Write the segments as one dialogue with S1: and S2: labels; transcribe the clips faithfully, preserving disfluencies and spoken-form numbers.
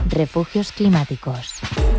S1: Refugios climáticos.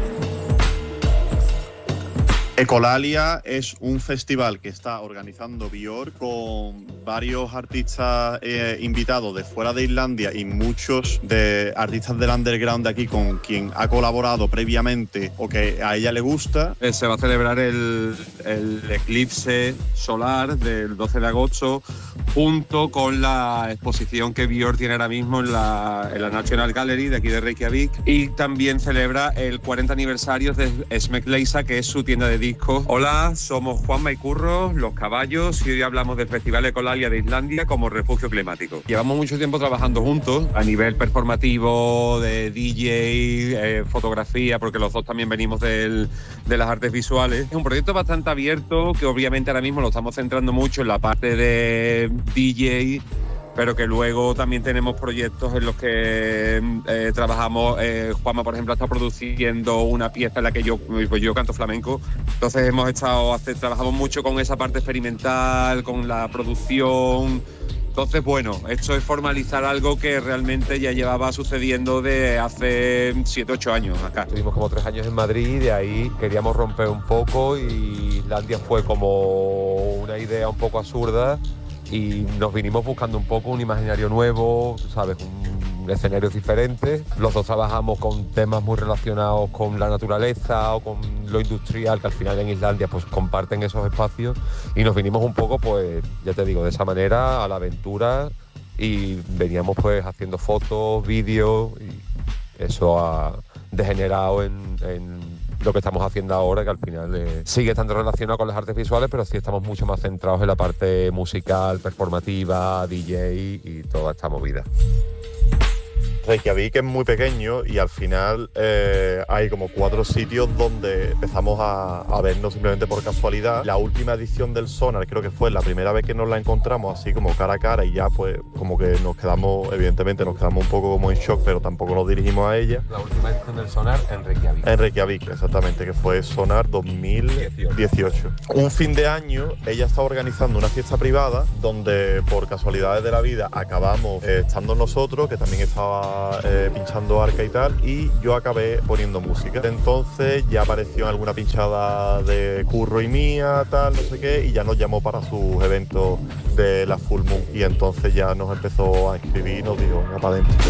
S2: Ecolalia es un festival que está organizando Björk con varios artistas eh, invitados de fuera de Islandia y muchos de artistas del underground de aquí con quien ha colaborado previamente o que a ella le gusta.
S3: Eh, se va a celebrar el, el eclipse solar del doce de agosto junto con la exposición que Björk tiene ahora mismo en la, en la National Gallery de aquí de Reykjavik, y también celebra el cuarenta aniversario de Smekleisa, que es su tienda de discos. Hola, somos Juanma y Curro, Los Caballos, y hoy hablamos del Festival Ecolalia de Islandia como refugio climático. Llevamos mucho tiempo trabajando juntos a nivel performativo, de D J, eh, fotografía, porque los dos también venimos del, de las artes visuales. Es un proyecto bastante abierto que obviamente ahora mismo lo estamos centrando mucho en la parte de D J, pero que luego también tenemos proyectos en los que eh, trabajamos. Eh, Juanma, por ejemplo, está produciendo una pieza en la que yo, pues yo canto flamenco. Entonces hemos estado, hace, trabajamos mucho con esa parte experimental, con la producción. Entonces, bueno, esto es formalizar algo que realmente ya llevaba sucediendo de hace siete, ocho años acá.
S4: Estuvimos como tres años en Madrid y de ahí queríamos romper un poco, y Islandia fue como una idea un poco absurda y nos vinimos buscando un poco un imaginario nuevo, ¿sabes? Un escenarios diferentes. Los dos trabajamos con temas muy relacionados con la naturaleza o con lo industrial, que al final en Islandia pues comparten esos espacios, y nos vinimos un poco, pues ya te digo, de esa manera a la aventura, y veníamos pues haciendo fotos, vídeos, y eso ha degenerado en, en lo que estamos haciendo ahora, que al final eh, sigue estando relacionado con las artes visuales, pero sí estamos mucho más centrados en la parte musical, performativa, D J y toda esta movida.
S2: Reykjavik es muy pequeño y al final eh, hay como cuatro sitios donde empezamos a, a vernos simplemente por casualidad. La última edición del Sonar creo que fue la primera vez que nos la encontramos así como cara a cara, y ya pues como que nos quedamos, evidentemente nos quedamos un poco como en shock, pero tampoco nos dirigimos a ella.
S4: La última edición del Sonar en Reykjavik.
S2: En Reykjavik, exactamente, que fue Sonar dos mil dieciocho. Un fin de año ella estaba organizando una fiesta privada donde por casualidades de la vida acabamos eh, estando nosotros, que también estaba Eh, pinchando arca y tal, y yo acabé poniendo música. Entonces ya apareció alguna pinchada de Curro y mía, tal, no sé qué, y ya nos llamó para sus eventos de la Full Moon, y entonces ya nos empezó a escribir y nos dijo, venga para adentro.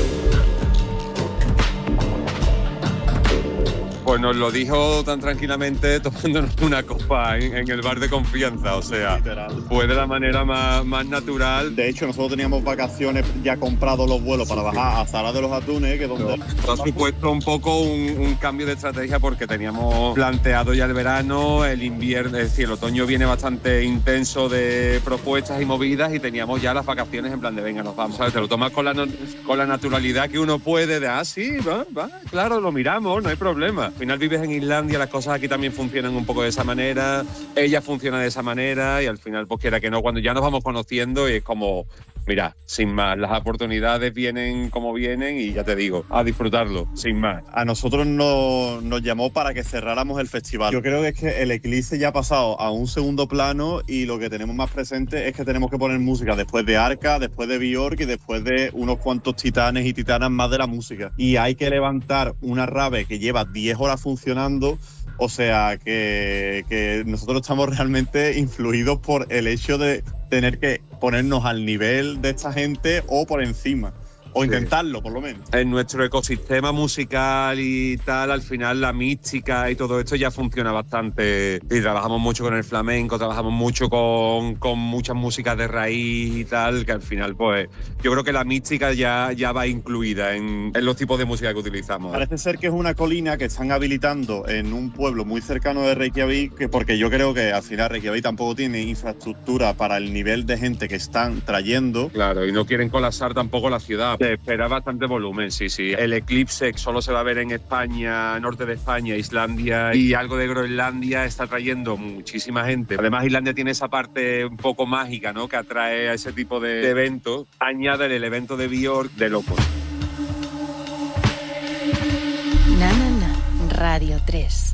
S3: Pues nos lo dijo tan tranquilamente tomándonos una copa en, en el bar de confianza, o sea, literal. Fue de la manera más, más natural.
S2: De hecho, nosotros teníamos vacaciones ya comprados los vuelos para bajar a Zara de los Atunes, que donde...
S3: Esto ha supuesto un poco un, un cambio de estrategia, porque teníamos planteado ya el verano, el invierno, es decir, el otoño viene bastante intenso de propuestas y movidas, y teníamos ya las vacaciones en plan de venga, nos vamos, ¿sabes? Te lo tomas con la, con la naturalidad que uno puede, de ah, sí, va, va, claro, lo miramos, no hay problema. Al final vives en Islandia, las cosas aquí también funcionan un poco de esa manera, ella funciona de esa manera, y al final, pues quiera que no, cuando ya nos vamos conociendo, y es como, mira, sin más, las oportunidades vienen como vienen, y ya te digo, a disfrutarlo, sin más.
S2: A nosotros no, nos llamó para que cerráramos el festival. Yo creo que es que el eclipse ya ha pasado a un segundo plano, y lo que tenemos más presente es que tenemos que poner música después de Arca, después de Björk y después de unos cuantos titanes y titanas más de la música. Y hay que levantar una rave que lleva diez horas funcionando, o sea que, que nosotros estamos realmente influidos por el hecho de tener que ponernos al nivel de esta gente o por encima. O intentarlo, sí, por lo menos.
S3: En nuestro ecosistema musical y tal, al final la mística y todo esto ya funciona bastante. Y trabajamos mucho con el flamenco, trabajamos mucho con, con muchas músicas de raíz y tal, que al final, pues, yo creo que la mística ya, ya va incluida en, en los tipos de música que utilizamos.
S2: Parece ser que es una colina que están habilitando en un pueblo muy cercano de Reykjavik, porque yo creo que al final Reykjavik tampoco tiene infraestructura para el nivel de gente que están trayendo.
S3: Claro, y no quieren colapsar tampoco la ciudad. Se espera bastante volumen, sí, sí. El eclipse solo se va a ver en España, norte de España, Islandia y algo de Groenlandia, está trayendo muchísima gente. Además, Islandia tiene esa parte un poco mágica, ¿no?, que atrae a ese tipo de eventos. Añade el evento de Björk de locos.
S1: Na, na, na. Radio tres.